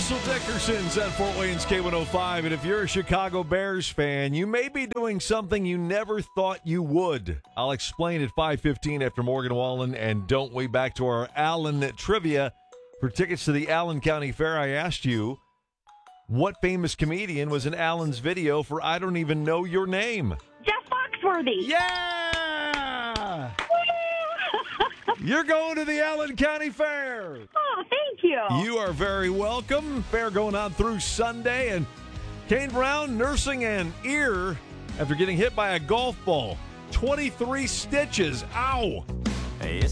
Russell Dickerson's at Fort Wayne's K105. And if you're a Chicago Bears fan, you may be doing something you never thought you would. I'll explain at 5:15 after Morgan Wallen. And don't wait back to our Allen trivia. For tickets to the Allen County Fair, I asked you, what famous comedian was in Allen's video for I Don't Even Know Your Name? Jeff Foxworthy. Yeah! You're going to the Allen County Fair. Oh, thank you. You are very welcome. Fair going on through Sunday. And Kane Brown nursing an ear after getting hit by a golf ball. 23 stitches. Ow.